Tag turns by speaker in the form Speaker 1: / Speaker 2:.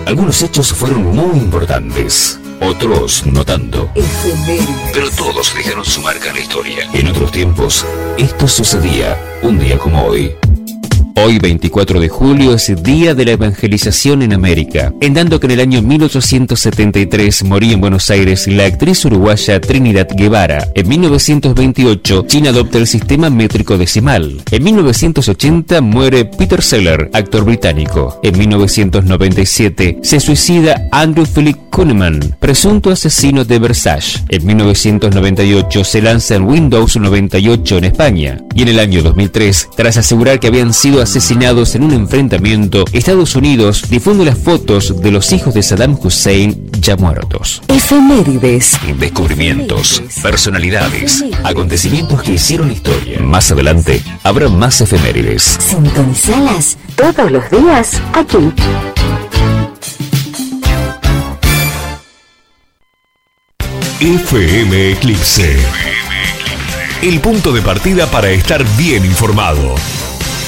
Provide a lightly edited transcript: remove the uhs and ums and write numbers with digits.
Speaker 1: Algunos hechos fueron muy importantes, otros no tanto. Pero todos dejaron su marca en la historia. En otros tiempos, esto sucedía un día como hoy. Hoy, 24 de julio, es Día de la Evangelización en América. En tanto que en el año 1873 moría en Buenos Aires la actriz uruguaya Trinidad Guevara. En 1928, China adopta el sistema métrico decimal. En 1980 muere Peter Sellers, actor británico. En 1997 se suicida Andrew Philip Kuhneman, presunto asesino de Versace. En 1998 se lanza el Windows 98 en España. Y en el año 2003, tras asegurar que habían sido asesinados en un enfrentamiento, Estados Unidos difunde las fotos de los hijos de Saddam Hussein ya muertos.
Speaker 2: Efemérides.
Speaker 1: Descubrimientos, personalidades, acontecimientos que hicieron historia. Más adelante habrá más efemérides.
Speaker 2: Sintonizalas todos los días aquí.
Speaker 3: FM Eclipse. El punto de partida para estar bien informado.